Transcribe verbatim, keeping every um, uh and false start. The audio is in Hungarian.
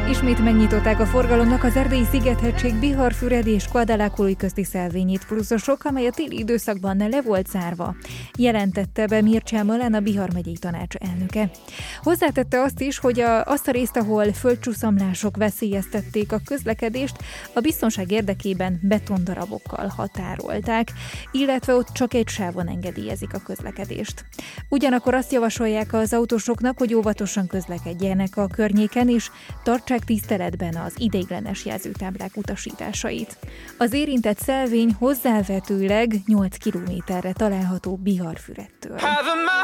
Ismét megnyitották a forgalomnak az Erdélyi Sziget-hegység Bihar-Füred és Guadalajara közti szelvényét pluszosok, amely a téli időszakban le volt zárva, jelentette be Mircea Mălán, a Bihar megyei tanács elnöke. Hozzátette azt is, hogy a, azt a részt, ahol földcsúszamlások veszélyeztették a közlekedést, a biztonság érdekében betondarabokkal határolták, illetve ott csak egy sávon engedélyezik a közlekedést. Ugyanakkor azt javasolják az autósoknak, hogy óvatosan közlekedjenek a környéken, és tartsák tiszteletben az ideiglenes jelzőtáblák utasításait. Az érintett szelvény hozzávetőleg nyolc kilométerre található Bihar-Füredtől.